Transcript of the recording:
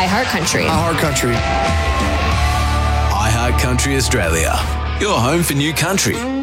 iHeartCountry. iHeartCountry. iHeartCountry Australia, your home for new country.